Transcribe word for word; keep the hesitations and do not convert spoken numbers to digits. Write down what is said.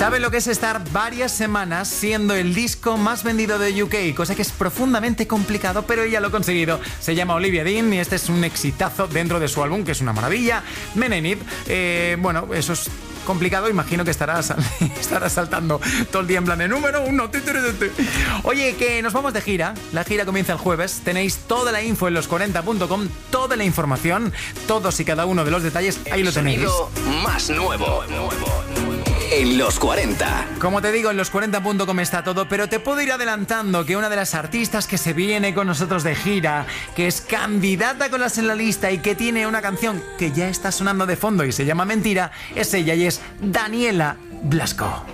¿Sabe lo que es estar varias semanas siendo el disco más vendido de U K? Cosa que es profundamente complicado, pero ella lo ha conseguido. Se llama Olivia Dean y este es un exitazo dentro de su álbum, que es una maravilla. Men in It. Eh, bueno, eso es complicado, imagino que estará, sal- estará saltando todo el día en plan de número uno. Oye, que nos vamos de gira. La gira comienza el jueves. Tenéis toda la info en los cuarenta punto com, toda la información, todos y cada uno de los detalles. Ahí El lo tenéis. sonido más nuevo, nuevo en los cuarenta. Como te digo, en los cuarenta punto com está todo, pero te puedo ir adelantando que una de las artistas que se viene con nosotros de gira, que es candidata con las en la lista y que tiene una canción que ya está sonando de fondo y se llama Mentira, es ella y es Daniela Blasco.